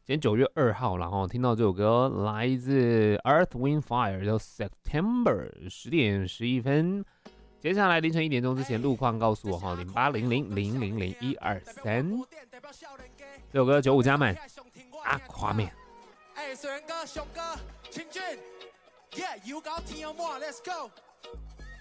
今天9月2号，然后听到这首歌来自 Earth Wind Fire 叫 September， 10点11分。接下来凌晨1点钟之前路况告诉我哈，0800000123。这首歌95加满，Aquaman。 上哥，上哥，清俊，Yeah， 要搞天有滿 ，Let's go。